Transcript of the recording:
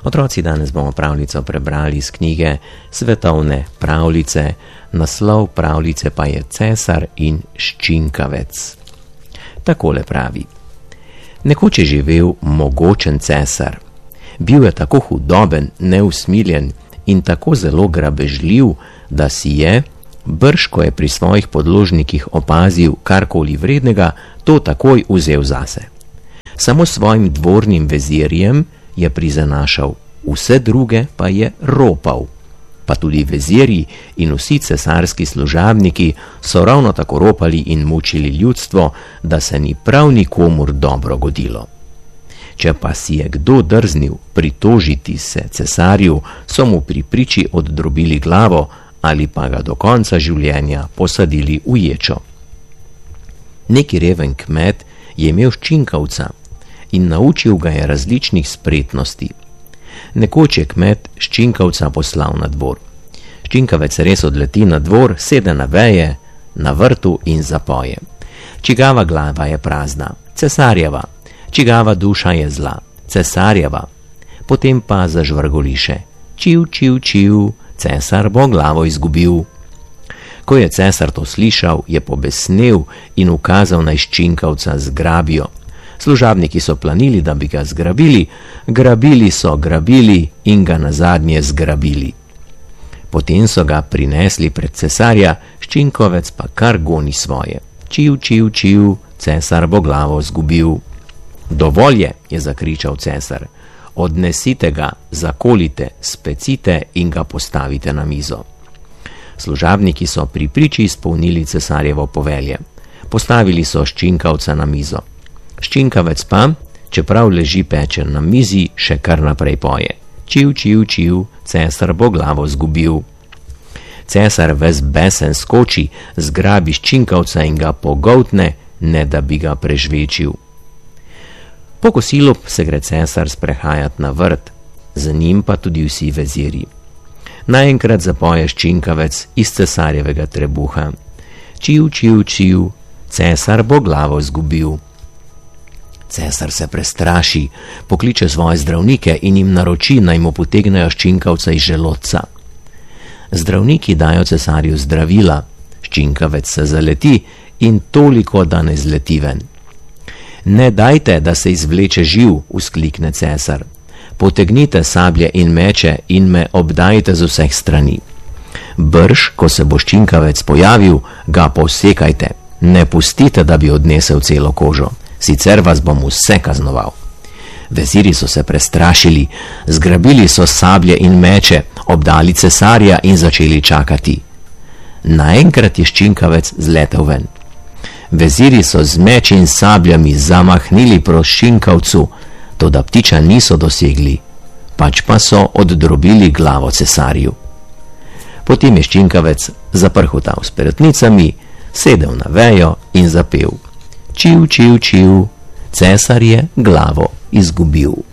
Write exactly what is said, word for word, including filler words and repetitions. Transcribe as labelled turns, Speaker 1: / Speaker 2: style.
Speaker 1: Otroci, danes bomo pravljico prebrali iz knjige Svetovne pravljice, naslov pravljice pa je Cesar in ščinkavec. Takole pravi: Nekoč je živel mogočen cesar. Bil je tako hudoben, neusmiljen in tako zelo grabežljiv, da si je, brž ko je pri svojih podložnikih opazil karkoli vrednega, to takoj vzel zase. Samo svojim dvornim vezirjem je prizanašal, vse druge pa je ropal. Pa tudi vezirji in vsi cesarski služabniki so ravno tako ropali in mučili ljudstvo, da se ni prav nikomur dobro godilo. Če pa si je kdo drznil pritožiti se cesarju, so mu pri priči oddrobili glavo ali pa ga do konca življenja posadili v ječo. Neki reven kmet je imel ščinkavca in naučil ga je različnih spretnosti. Nekoč je kmet ščinkavca poslal na dvor. Ščinkavec res odleti na dvor, sede na veje, na vrtu in zapoje. Čigava glava je prazna? Cesarjeva. Čigava duša je zla? Cesarjeva. Potem pa zažvrgoliše: čiv, čiv, čiv, cesar bo glavo izgubil. Ko je cesar to slišal, je pobesnel in ukazal, naj ščinkavca zgrabijo. Služabniki so planili, da bi ga zgrabili, grabili so grabili in ga nazadnje zgrabili. Potem so ga prinesli pred cesarja, ščinkovec pa kar goni svoje. Čiv, čiv, čiv, cesar bo glavo zgubil. Dovolj je, je zakričal cesar. Odnesite ga, zakolite, specite in ga postavite na mizo. Služabniki so pri priči izpolnili cesarjevo povelje. Postavili so ščinkavca na mizo. Ščinkavec pa, čeprav leži pečen na mizi, še kar naprej poje: čiv, čiv, čiv, cesar bo glavo zgubil. Cesar ves besen skoči, zgrabi ščinkavca in ga pogoltne, ne da bi ga prežvečil. Po kosilu se gre cesar sprehajat na vrt, za njim pa tudi vsi vezirji. Naenkrat zapoje ščinkavec iz cesarjevega trebuha: čiv, čiv, čiv, cesar bo glavo zgubil. Cesar se prestraši, pokliče svoje zdravnike in jim naroči, naj mu potegnejo ščinkavca iz želodca. Zdravniki dajo cesarju zdravila, ščinkavec se zaleti in toliko, da ne zleti ven. Ne dajte, da se izvleče živ, vzklikne cesar. Potegnite sablje in meče in me obdajte z vseh strani. Brž, ko se bo ščinkavec pojavil, ga posekajte, ne pustite, da bi odnesel celo kožo, sicer vas bom vse kaznoval. Veziri so se prestrašili, zgrabili so sablje in meče, obdali cesarja in začeli čakati. Naenkrat je ščinkavec zletel ven. Veziri so z meči in sabljami zamahnili proti ščinkavcu, toda ptiča niso dosegli, pač pa so oddrobili glavo cesarju. Potem je ščinkavec zaprhutal s perutnicami, sedel na vejo in zapel: čiv, čiv, čiv, cesar je glavo izgubil.